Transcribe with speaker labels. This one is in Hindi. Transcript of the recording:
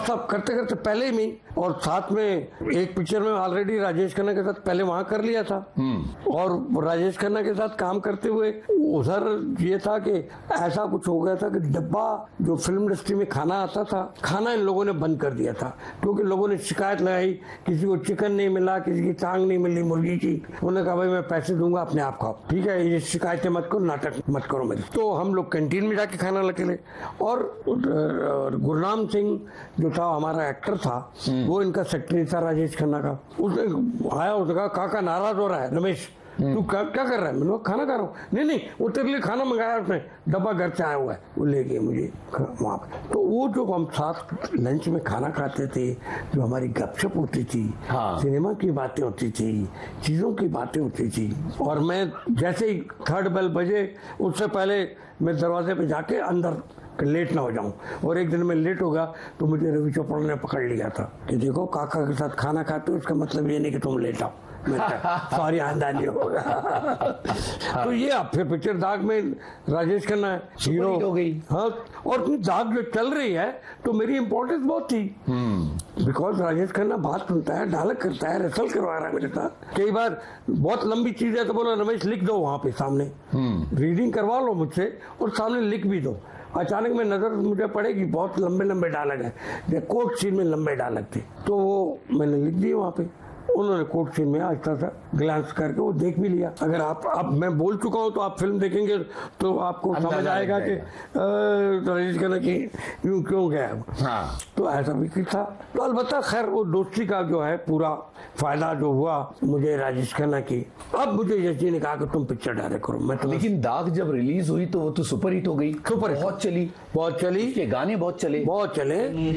Speaker 1: सब करते करते पहले में, और साथ में एक पिक्चर में ऑलरेडी राजेश खन्ना के साथ पहले वहां कर लिया था। और राजेश खन्ना के साथ काम करते हुए उधर ये था कि ऐसा कुछ हो गया था कि डब्बा जो फिल्म इंडस्ट्री में खाना आता था, खाना इन लोगों ने बंद कर दिया था, क्योंकि लोगों ने शिकायत लगाई, किसी को चिकन नहीं मिला, किसी की टांग नहीं मिली मुर्गी की। उन्होंने कहा भाई मैं पैसे दूंगा, अपने आप खाओ, ठीक है, ये शिकायतें मत करो, नाटक मत करो मेरे। तो हम लोग कैंटीन में जाके खाना लेके ले। और गुरनाम सिंह जो था हमारा एक्टर था, वो इनका सेक्रेटरी था राजेश खन्ना का। उसने आया, उसने कहा काका नाराज हो रहा है रमेश, तू क्या कर रहा है? मैंने खाना खा रहा हूँ। नहीं वो तेरे लिए खाना मंगाया उसने, डब्बा घर से आया हुआ है, वो ले गए मुझे वहां पे। तो वो जो हम साथ लंच में खाना खाते थे, जो हमारी गपशप होती थी, सिनेमा की बातें होती थी, चीजों की बातें होती थी। और मैं जैसे ही थर्ड बेल बजे, उससे पहले मैं दरवाजे पे जाके अंदर लेट ना हो जाऊं। और एक दिन मैं लेट हो गया तो मुझे रवि चोपड़ा ने पकड़ लिया था कि देखो काका के साथ खाना खाते हो, इसका मतलब ये नहीं कि तुम लेट आओ। सॉरी आंदा नहीं होगा। तो ये अब फिर पिक्चर दाग में राजेश खन्ना हीरो हो गई। हाँ, और दाग जो चल रही है तो मेरी इंपॉर्टेंस बहुत थी, बिकॉज राजेश खन्ना बात सुनता है, डायलॉग करता है, रिहर्सल करवा रहा है मेरे साथ। कई बार बहुत लंबी चीज है तो बोला रमेश लिख दो वहां पे सामने, रीडिंग करवा लो मुझसे और सामने लिख भी दो। अचानक में नजर मुझे पड़ेगी बहुत लंबे लंबे डायलॉग है, कोर्ट सीन में लंबे डायलॉग थे, तो वो मैंने लिख दिए वहां पे। उन्होंने कोर्ट सीन में आज तक ग्लांस करके वो देख भी लिया। अगर आप अब मैं बोल चुका हूं तो आप फिल्म देखेंगे तो आपको समझ आएगा कि राजेश खन्ना की यूं क्यों गया। हाँ। तो ऐसा भी था। तो अलबत्ता खैर वो दोस्ती का जो है पूरा फायदा जो हुआ मुझे राजेश खन्ना की। अब मुझे यश जी ने कहा कि तुम पिक्चर डायरेक्ट करो। मैं तो
Speaker 2: लेकिन दाग जब रिलीज हुई तो वो तो सुपर हिट हो गई,
Speaker 1: सुपर
Speaker 2: बहुत चली,
Speaker 1: बहुत चली,
Speaker 2: गाने बहुत चले।